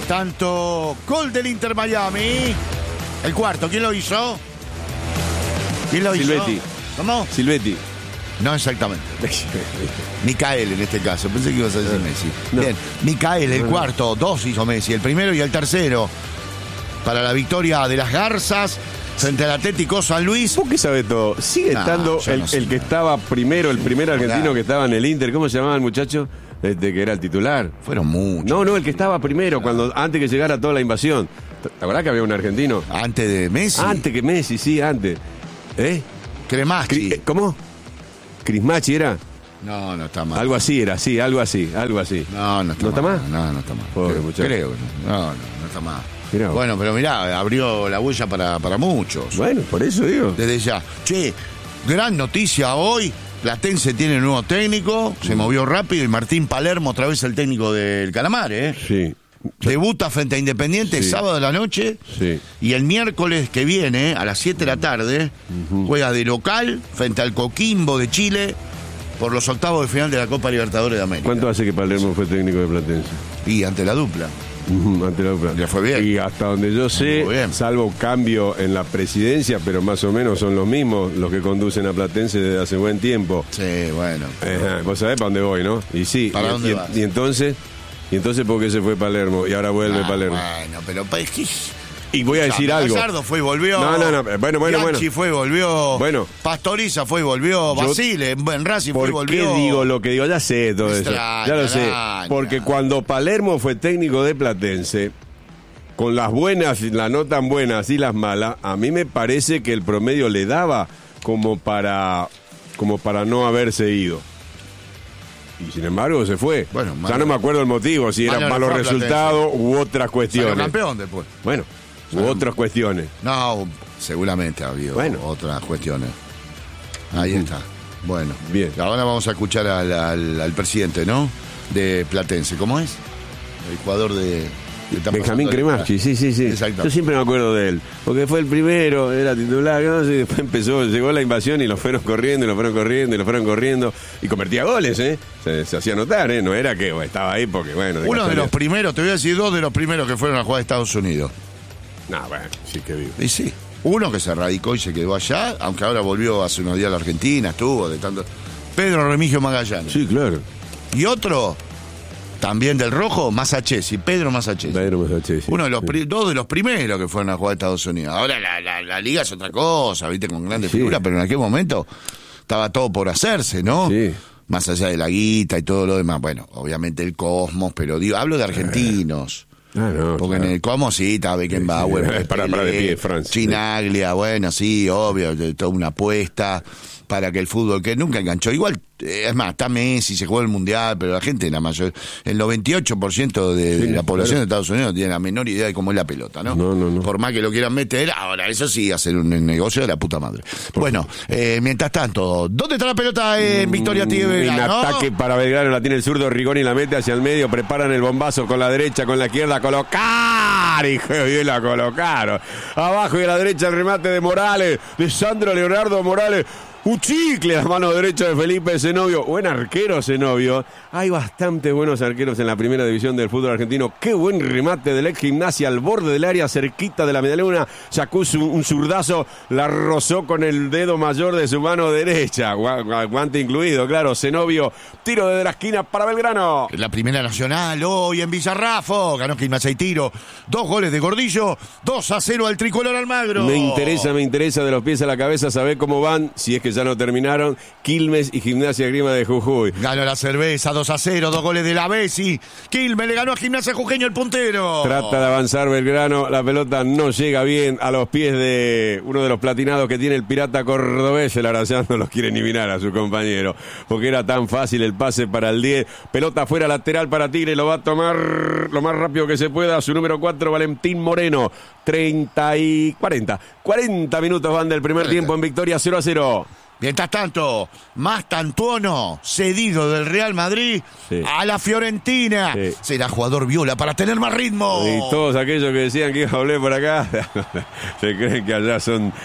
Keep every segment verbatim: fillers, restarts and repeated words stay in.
tanto, gol del Inter Miami. El cuarto, ¿quién lo hizo? ¿Quién lo Silvetti. hizo? ¿Cómo? Silvetti. No exactamente. Micael en este caso. Pensé que ibas a decir Messi. No. Bien. Micael, el No, no. cuarto. Dos hizo Messi. El primero y el tercero. Para la victoria de las Garzas frente al Atlético San Luis. ¿Vos qué sabés todo? Sigue No, estando yo el, no sé el que nada. estaba primero, el primer argentino Claro. que estaba en el Inter. ¿Cómo se llamaba el muchacho? Este, que era el titular. Fueron muchos. No, no, el que estaba primero, cuando antes que llegara toda la invasión. ¿Te acordás que había un argentino? Antes de Messi. Antes que Messi, sí, antes. ¿Eh? Cremachi. Cri- ¿Cómo? ¿Crismachi era? No, no está mal. Algo así era, sí, algo así, algo así. No, no está ¿No está mal. más? No, no está mal. Pobre creo, muchacho. creo que no. No, no, no está mal. Mirá vos. Bueno, pero mirá, abrió la huella para, para muchos. Bueno, por eso digo. Desde ya. Che, gran noticia hoy. Platense tiene nuevo técnico. Se movió rápido y Martín Palermo, otra vez el técnico del Calamar, ¿eh? Sí, Debuta frente a Independiente Sí. sábado de la noche. sí. Y el miércoles que viene, a las siete de la tarde, juega de local frente al Coquimbo de Chile por los octavos de final de la Copa Libertadores de América. ¿Cuánto hace que Palermo fue técnico de Platense? Y ante la dupla. Ujú, ante la Dupla. Le fue bien. Y hasta donde yo sé, Muy bien. salvo cambio en la presidencia, pero más o menos son los mismos los que conducen a Platense desde hace buen tiempo. Sí, bueno. Ajá, vos sabés para dónde voy, ¿no? Y sí. ¿Para y, dónde y- vas? y entonces, y entonces ¿por qué se fue Palermo? Y ahora vuelve Ah, Palermo. Bueno, pero pues, ¿qué? Y voy a decir algo. Gallardo fue y volvió. No, no, no, bueno, bueno, Bianchi bueno. fue y volvió. Bueno. Pastoriza fue y volvió. Yo- Basile, en Racing fue y ¿Por qué volvió. digo lo que digo? Ya sé todo eso. Extraña, Ya lo sé. extraña. Porque cuando Palermo fue técnico de Platense, con las buenas, las no tan buenas y las malas, a mí me parece que el promedio le daba como para, como para no haberse ido. Y sin embargo se fue. Bueno, ya malo- no me acuerdo el motivo, si malo eran le malos fue a Platense. resultados u otras Salió cuestiones. campeón después. Bueno, u Salió- otras cuestiones. No, seguramente ha habido Bueno. otras cuestiones. Ahí está. Bueno. Bien. Ahora vamos a escuchar al, al- al presidente, ¿no? De Platense. ¿Cómo es? El jugador de... de está Benjamín pasando- Cremachi, sí, sí, sí. Exacto. Yo siempre me acuerdo de él, porque fue el primero, era titular, no sé, después empezó, llegó la invasión y lo fueron corriendo, y lo fueron corriendo, y lo fueron corriendo, y convertía goles, ¿eh? Se, se hacía notar, ¿eh? No era que bueno, estaba ahí porque, bueno... Uno de casualidad. los primeros, te voy a decir dos de los primeros que fueron a jugar a Estados Unidos. No, bueno, sí que vivo. Y sí. Uno que se radicó y se quedó allá, aunque ahora volvió hace unos días a la Argentina, estuvo de tanto. Pedro Remigio Magallanes. Sí, claro. Y otro, también del rojo, Masachesi, Pedro Masachesi. Pedro Masachesi. Uno de los Sí. pri- dos de los primeros que fueron a jugar a Estados Unidos. Ahora la, la, la liga es otra cosa, viste, con grandes Sí. figuras, pero en aquel momento estaba todo por hacerse, ¿no? Sí. Más allá de la guita y todo lo demás. Bueno, obviamente el Cosmos, pero digo, hablo de argentinos. Ah, no, Porque claro. en el Cosmos sí, está Beckenbauer, Sí, sí. Para- para de Pelé, pie, Francia. Chinaglia, bueno, sí, obvio, de- toda una apuesta para que el fútbol, que nunca enganchó. Igual, eh, es más, está Messi, se jugó el Mundial, pero la gente, la mayor, el noventa y ocho por ciento de Sí, la población claro. de Estados Unidos no tiene la menor idea de cómo es la pelota, ¿no? No, no, no. Por más que lo quieran meter, ahora, eso sí, hacer un negocio de la puta madre. Bueno, eh, mientras tanto, ¿dónde está la pelota en Victoria Tieve? En ataque para Belgrano, la tiene el zurdo Rigoni, la mete hacia el medio, preparan el bombazo con la derecha, con la izquierda, colocar, hijo de Dios, la colocaron. Abajo y a la derecha el remate de Morales, de Sandro Leonardo Morales. Un chicle a la mano derecha de Felipe Zenobio. Buen arquero Zenobio. Hay bastantes buenos arqueros en la primera división del fútbol argentino. Qué buen remate del ex Gimnasia al borde del área, cerquita de la medialuna. Sacó su- un zurdazo, la rozó con el dedo mayor de su mano derecha. Gua- gua- Guante incluido, claro. Zenobio, tiro desde la esquina para Belgrano. La primera nacional hoy en Villarrafo, ganó Gimnasia y Tiro, dos goles de Gordillo, dos a cero al tricolor Almagro. Me interesa, me interesa de los pies a la cabeza saber cómo van, si es que ya no terminaron, Quilmes y Gimnasia Grima de Jujuy. Ganó la cerveza, dos a cero, dos goles de la Bessi. Quilmes le ganó a Gimnasia Jujeño el puntero. Trata de avanzar Belgrano, la pelota no llega bien a los pies de uno de los platinados que tiene el pirata cordobés. El Arayán no los quiere ni mirar a su compañero, porque era tan fácil el pase para el diez. Pelota fuera lateral para Tigre, lo va a tomar lo más rápido que se pueda. Su número cuatro, Valentín Moreno. treinta y cuarenta. cuarenta minutos van del primer tiempo en victoria cero a cero. Mientras tanto, Mastantuono, cedido del Real Madrid Sí. a la Fiorentina. Sí. Será jugador viola para tener más ritmo. Y todos aquellos que decían que iba a volver por acá, se creen que allá son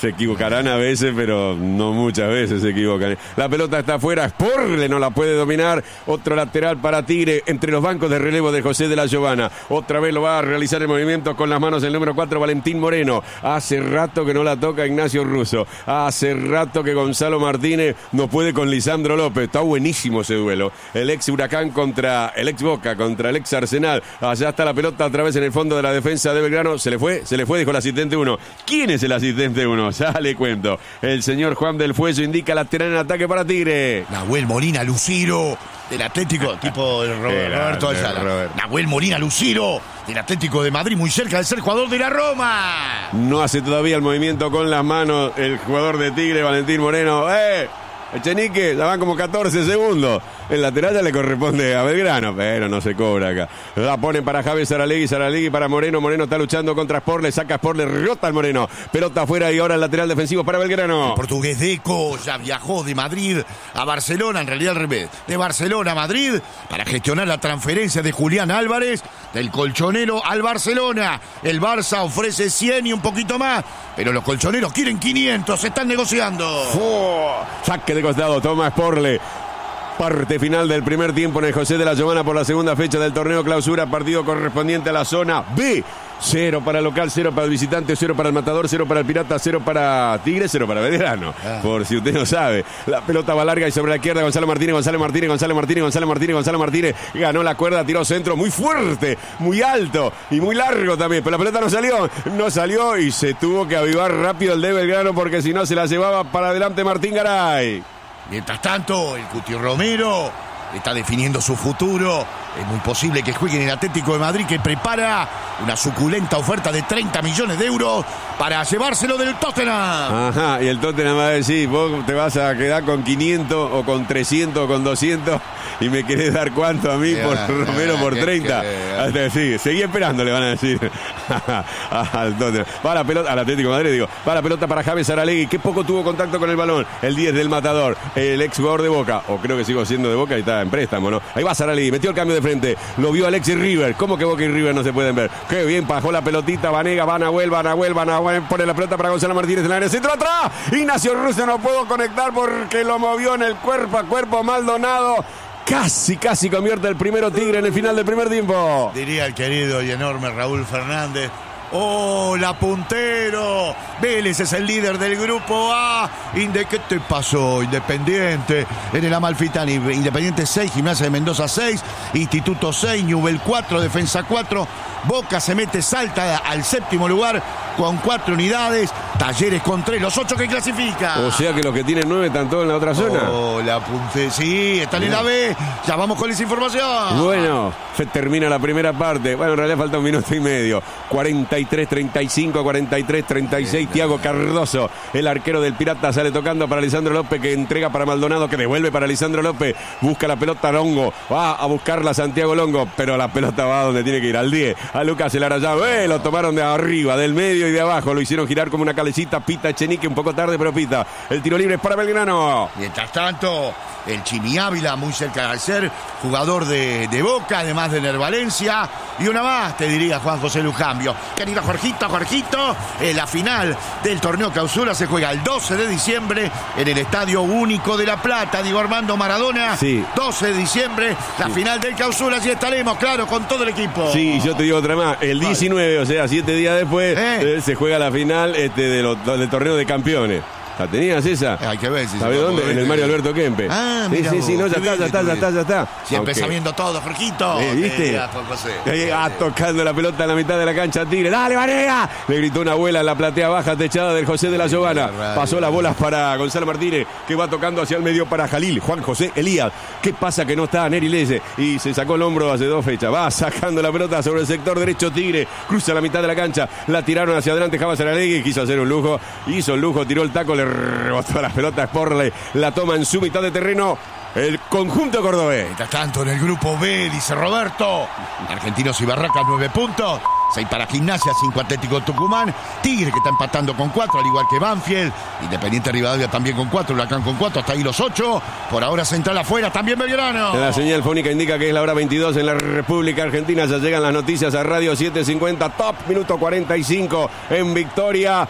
Se equivocarán a veces, pero no muchas veces se equivocan. La pelota está afuera, Sporle no la puede dominar. Otro lateral para Tigre entre los bancos de relevo de José de la Giovana. Otra vez lo va a realizar el movimiento con las manos el número cuatro, Valentín Moreno. Hace rato que no la toca Ignacio Russo. Hace rato que Gonzalo Martínez no puede con Lisandro López. Está buenísimo ese duelo. El ex Huracán contra el ex Boca, contra el ex Arsenal. Allá está la pelota otra vez en el fondo de la defensa de Belgrano. Se le fue, se le fue, dijo el asistente uno. ¿Quién es el asistente uno? Ya le cuento. El señor Juan del Fuello indica lateral en ataque para Tigre. Nahuel Molina Luciro, del Atlético, tipo de Robert, Roberto Ayala. Nahuel Molina Luciro, del Atlético de Madrid, muy cerca de ser jugador de la Roma. No hace todavía el movimiento con las manos el jugador de Tigre, Valentín Moreno. ¡Eh! Echenique, ya van como catorce segundos. El lateral ya le corresponde a Belgrano, pero no se cobra acá. La ponen para Javier Saralegui, Saralegui para Moreno. Moreno está luchando contra Sporle, saca Sporle, rota al Moreno. Pelota afuera y ahora el lateral defensivo para Belgrano. El portugués Deco ya viajó de Madrid a Barcelona, en realidad al revés. De Barcelona a Madrid para gestionar la transferencia de Julián Álvarez del colchonero al Barcelona. El Barça ofrece cien y un poquito más, pero los colchoneros quieren quinientos, se están negociando. Oh, saque de costado, toma Sporle. Parte final del primer tiempo en el José de la Giovana por la segunda fecha del torneo clausura, partido correspondiente a la zona B. Cero para el local, cero para el visitante, cero para el Matador, cero para el Pirata, cero para Tigre, cero para Belgrano. Ah. Por si usted no sabe. La pelota va larga y sobre la izquierda Gonzalo Martínez, Gonzalo Martínez, Gonzalo Martínez, Gonzalo Martínez, Gonzalo Martínez. Ganó la cuerda, tiró centro muy fuerte, muy alto y muy largo también. Pero la pelota no salió, no salió y se tuvo que avivar rápido el de Belgrano porque si no se la llevaba para adelante Martín Garay. Mientras tanto, el Cuti Romero está definiendo su futuro. Es muy posible que juegue en el Atlético de Madrid, que prepara una suculenta oferta de treinta millones de euros para llevárselo del Tottenham. Ajá, y el Tottenham va a decir, vos te vas a quedar con quinientos o con trescientos o con doscientos y me querés dar cuánto a mí yeah, por Romero por treinta. Yeah. Sí, seguí esperando, le van a decir al Tottenham. Va la pelota, al Atlético de Madrid, digo. Va la pelota para Javier Saralegui, que poco tuvo contacto con el balón. El diez del Matador, el ex jugador de Boca, o creo que sigo siendo de Boca y está en préstamo, ¿no? Ahí va Saralegui, metió el cambio de frente, lo vio Alexis River. ¿Cómo que Boca y River no se pueden ver? Qué bien, bajó la pelotita, Vanega, Vanahuel, Vanahuel, Vanahuel, pone la pelota para Gonzalo Martínez en el área, centro atrás, Ignacio Russo no pudo conectar porque lo movió en el cuerpo a cuerpo Maldonado. Casi, casi convierte el primero Tigre en el final del primer tiempo. Diría el querido y enorme Raúl Fernández. ¡Oh, la puntero! Vélez es el líder del grupo A. Inde, ¿qué te pasó? Independiente en el Amalfitani. Independiente seis, Gimnasia de Mendoza seis, Instituto seis, Newell cuatro, Defensa cuatro. Boca se mete, salta al séptimo lugar con cuatro unidades. Talleres con tres, los ocho que clasifica. O sea que los que tienen nueve están todos en la otra zona. Oh, la puntero. Sí, están Bien. en la B. Ya vamos con esa información. Bueno, se termina la primera parte. Bueno, en realidad falta un minuto y medio. cuarenta y tres treinta y cinco, cuarenta y tres treinta y seis. Thiago Cardoso, el arquero del Pirata, sale tocando para Lisandro López, que entrega para Maldonado, que devuelve para Lisandro López. Busca la pelota Longo. Va a buscarla Santiago Longo, pero la pelota va donde tiene que ir, al diez. A Lucas El Arayá. Eh, lo tomaron de arriba, del medio y de abajo. Lo hicieron girar como una calecita. Pita Echenique, un poco tarde, pero pita. El tiro libre es para Belgrano. Mientras tanto, el Chimi Ávila, muy cerca de ser jugador de, de Boca, además de Ner Valencia. Y una más, te diría Juan José Lujambio. Querido Jorgito, Jorgito, eh, la final del torneo clausura se juega el doce de diciembre en el Estadio Único de La Plata. Diego Armando Maradona. Sí. doce de diciembre, la sí. final del clausura. Así estaremos, claro, con todo el equipo. Sí, yo te digo otra más. El diecinueve, o sea, siete días después, ¿Eh? Eh, se juega la final este, de lo, del torneo de campeones. ¿La tenías esa? Hay que ver si ¿sabes dónde? En el Mario Alberto Kempe. Ah, mira. Sí, sí, sí, no, ya está, ya está, ya está, ya está. Siempre okay. sabiendo todo, Jorgito. Eh, ¿Viste? Eh, ah, tocando la pelota en la mitad de la cancha, Tigre. ¡Dale, Vanega! Le gritó una abuela en la platea baja techada del José de la Giovana. Pasó las bolas para Gonzalo Martínez, que va tocando hacia el medio para Jalil. Juan José Elías. ¿Qué pasa que no está Neri Lese? Y se sacó el hombro hace dos fechas. Va sacando la pelota sobre el sector derecho Tigre. Cruza la mitad de la cancha. La tiraron hacia adelante Javier Saralegui. Quiso hacer un lujo. Hizo el lujo, tiró el taco, le rebotó la pelota Sporle, la toma en su mitad de terreno el conjunto cordobés. Mientras tanto, en el grupo B, dice Roberto, Argentinos y Barracas nueve puntos, seis para Gimnasia, cinco Atlético Tucumán, Tigre que está empatando con cuatro, al igual que Banfield, Independiente Rivadavia también con cuatro, Huracán con cuatro, hasta ahí los ocho, por ahora Central afuera, también Belgrano. La señal fónica indica que es la hora veintidós en la República Argentina, ya llegan las noticias a Radio setecientos cincuenta, top, minuto cuarenta y cinco en Victoria.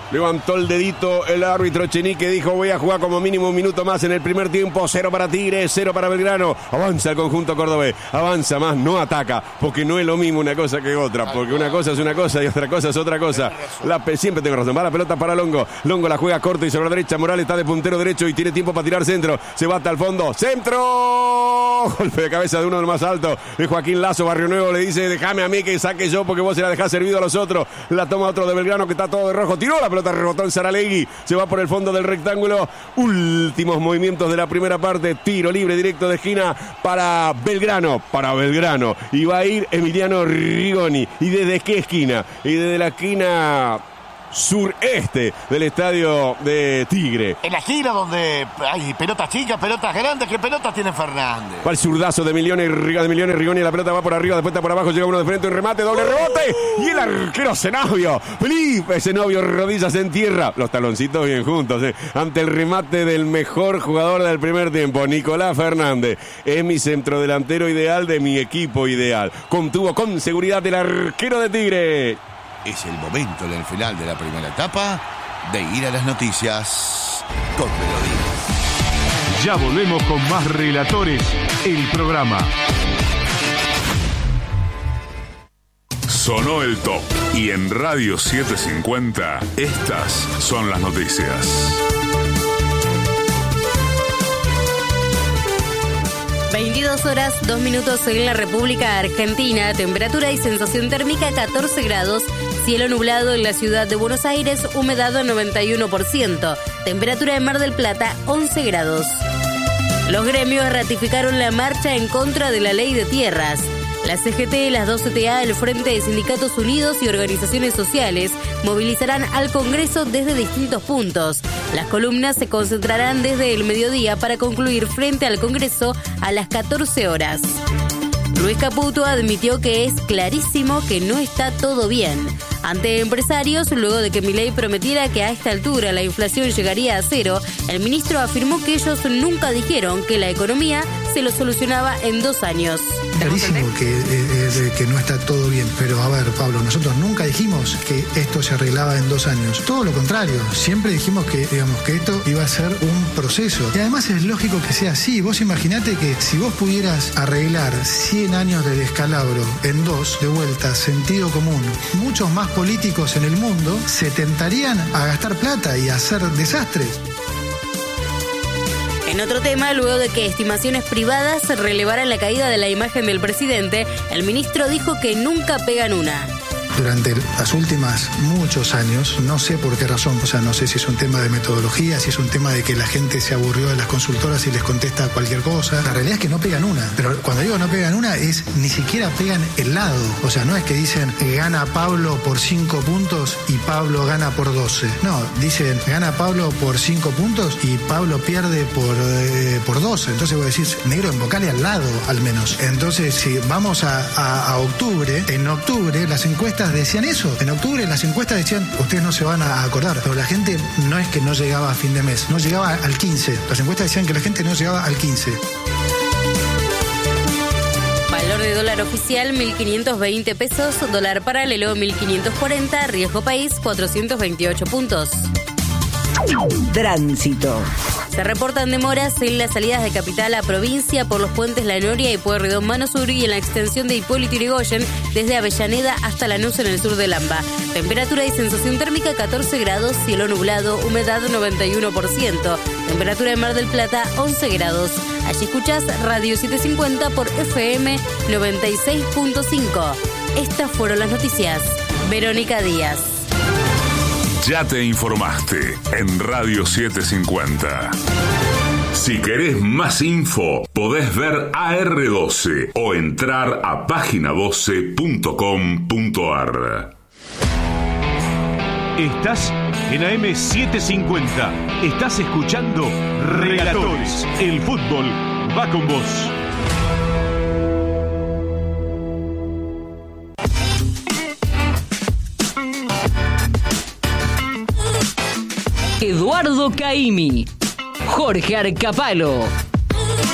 Levantó el dedito el árbitro Chenique, dijo voy a jugar como mínimo un minuto más en el primer tiempo. Cero para Tigre, cero para Belgrano. Avanza el conjunto cordobés, avanza más, no ataca, porque no es lo mismo una cosa que otra, porque una cosa es una cosa y otra cosa es otra cosa. La, siempre tengo razón, va la pelota para Longo. Longo la juega corto y sobre la derecha. Morales está de puntero derecho y tiene tiempo para tirar centro. Se va hasta el fondo, centro. Golpe de cabeza de uno de los más altos, de Joaquín Lazo. Barrio Nuevo le dice déjame a mí que saque yo porque vos se la dejás servido a los otros. La toma otro de Belgrano que está todo de rojo, tiró la pelota, rebotó en Saralegui, se va por el fondo del rectángulo. Últimos movimientos de la primera parte, tiro libre directo de esquina para Belgrano, para Belgrano, y va a ir Emiliano Rigoni. ¿Y desde qué esquina? Y desde la esquina sureste del estadio de Tigre. En la esquina donde hay pelotas chicas, pelotas grandes. ¿Qué pelotas tiene Fernández? Va el zurdazo de Emiliano Rigoni, la pelota va por arriba, después está por abajo, llega uno de frente, un remate, doble rebote, y el arquero Zenobio, Felipe Zenobio, rodillas en tierra, los taloncitos bien juntos, eh, ante el remate del mejor jugador del primer tiempo, Nicolás Fernández. Es mi centrodelantero ideal de mi equipo ideal. Contuvo con seguridad el arquero de Tigre. Es el momento en el final de la primera etapa de ir a las noticias con Melodía. Ya volvemos con más Relatores, el programa. Sonó el top y en Radio setecientos cincuenta estas son las noticias. veintidós horas, dos minutos en la República Argentina, temperatura y sensación térmica catorce grados, cielo nublado en la ciudad de Buenos Aires, humedad noventa y uno por ciento, temperatura en Mar del Plata once grados. Los gremios ratificaron la marcha en contra de la ley de tierras. La C G T, las dos C T A, el Frente de Sindicatos Unidos y organizaciones sociales movilizarán al Congreso desde distintos puntos. Las columnas se concentrarán desde el mediodía para concluir frente al Congreso a las catorce horas. Luis Caputo admitió que es clarísimo que no está todo bien. Ante empresarios, luego de que Milei prometiera que a esta altura la inflación llegaría a cero, el ministro afirmó que ellos nunca dijeron que la economía se lo solucionaba en dos años. Clarísimo que, eh, que no está todo bien, pero a ver, Pablo, nosotros nunca dijimos que esto se arreglaba en dos años. Todo lo contrario, siempre dijimos que, digamos, que esto iba a ser un proceso. Y además es lógico que sea así. Vos imaginate que si vos pudieras arreglar cien años de descalabro en dos, de vuelta, sentido común, muchos más políticos en el mundo se tentarían a gastar plata y a hacer desastres. En otro tema, luego de que estimaciones privadas relevaran la caída de la imagen del presidente, el ministro dijo que nunca pegan una. Durante las últimas muchos años, no sé por qué razón, o sea, no sé si es un tema de metodología, si es un tema de que la gente se aburrió de las consultoras y les contesta cualquier cosa. La realidad es que no pegan una, pero cuando digo no pegan una es ni siquiera pegan el lado. O sea, no es que dicen gana Pablo por cinco puntos y Pablo gana por doce. No, dicen gana Pablo por cinco puntos y Pablo pierde por, eh, por doce. Entonces vos decís, negro, embocale al lado al menos. Entonces, si vamos a, a, a octubre, en octubre las encuestas decían eso. En octubre las encuestas decían, ustedes no se van a acordar, pero la gente no es que no llegaba a fin de mes, no llegaba al quince. Las encuestas decían que la gente no llegaba al quince. Valor de dólar oficial mil quinientos veinte pesos, dólar paralelo mil quinientos cuarenta, riesgo país cuatrocientos veintiocho puntos. Tránsito. Se reportan demoras en las salidas de capital a provincia por los puentes La Noria y Pueyrredón Mano Sur y en la extensión de Hipólito Yrigoyen desde Avellaneda hasta Lanús en el sur de Lamba. Temperatura y sensación térmica catorce grados, cielo nublado, humedad noventa y uno por ciento. Temperatura en Mar del Plata once grados. Allí escuchás Radio setecientos cincuenta por F M noventa y seis punto cinco. Estas fueron las noticias. Verónica Díaz. Ya te informaste en Radio setecientos cincuenta. Si querés más info, podés ver A R doce o entrar a página doce punto com punto a r. Estás en A M setecientos cincuenta. Estás escuchando Relatores. El fútbol va con vos. Eduardo Caimi, Jorge Arcapalo.